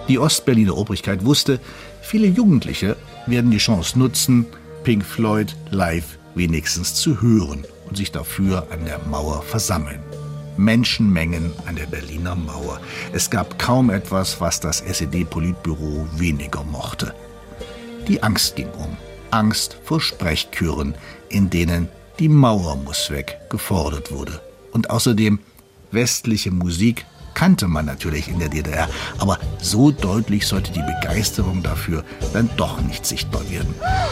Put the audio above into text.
Die Ostberliner Obrigkeit wusste, viele Jugendliche werden die Chance nutzen, Pink Floyd live wenigstens zu hören und sich dafür an der Mauer versammeln. Menschenmengen an der Berliner Mauer. Es gab kaum etwas, was das SED-Politbüro weniger mochte. Die Angst ging um. Angst vor Sprechchören, in denen die Mauer muss weg gefordert wurde. Und außerdem, westliche Musik kannte man natürlich in der DDR, aber so deutlich sollte die Begeisterung dafür dann doch nicht sichtbar werden.